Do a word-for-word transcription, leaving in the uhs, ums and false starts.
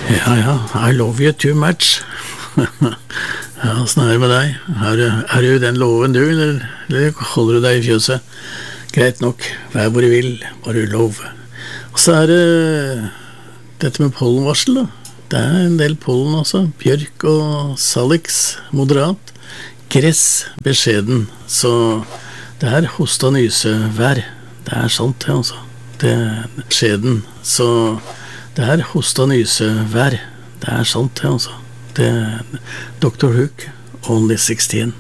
Ja, ja, I love you too much. Ja, sånn er det med deg. Er du, er du den loven du, eller, eller holder du deg i fjøset? Greit nok, vær hvor du vil, bare lov. Og så er det dette med pollenvarsel da. Det er en del pollen også. Bjørk og salix, moderat. Gress, beskjeden. Så det er hoste og nyse vær. Det er sant, det altså. Det er beskjeden. Så det er hoste og nyse vær. Det er sant, det altså. Det er doktor Hook, Only sixteen.